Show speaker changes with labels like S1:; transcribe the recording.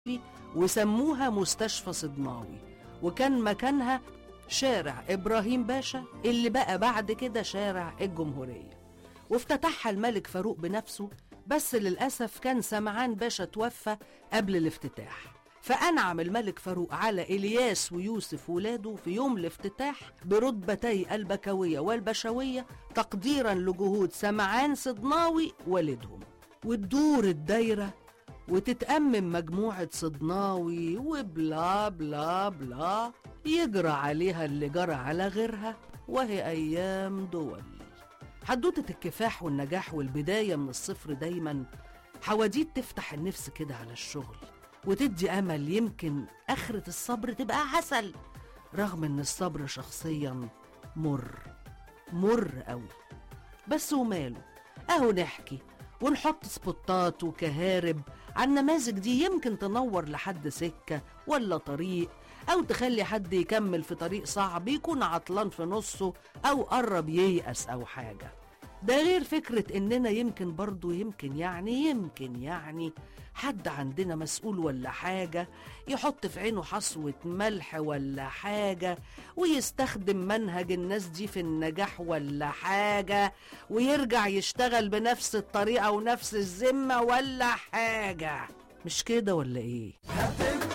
S1: وسموها مستشفى صدناوي، وكان مكانها شارع إبراهيم باشا اللي بقى بعد كده شارع الجمهورية. وافتتحها الملك فاروق بنفسه، بس للأسف كان سمعان باشا توفى قبل الافتتاح، فأنعم الملك فاروق على إلياس ويوسف ولاده في يوم الافتتاح برتبتي البكوية والبشوية تقديرا لجهود سمعان صدناوي والدهم. وتدور الدايرة وتتأمم مجموعة صدناوي وبلا بلا بلا، يجرى عليها اللي جرى على غيرها، وهي أيام دول. حدوتة الكفاح والنجاح والبداية من الصفر دايما حواديت تفتح النفس كده على الشغل وتدي أمل يمكن آخرة الصبر تبقى عسل، رغم إن الصبر شخصيا مر قوي. بس وماله، أهو نحكي ونحط سبوتات وكهارب عن النماذج دي، يمكن تنور لحد سكة ولا طريق، أو تخلي حد يكمل في طريق صعب يكون عطلان في نصه أو قرب ييأس أو حاجة. ده غير فكرة إننا يمكن برضو يمكن يعني حد عندنا مسؤول ولا حاجة يحط في عينه حصوة ملح ولا حاجة، ويستخدم منهج الناس دي في النجاح ولا حاجة، ويرجع يشتغل بنفس الطريقة ونفس الذمة ولا حاجة. مش كده ولا إيه؟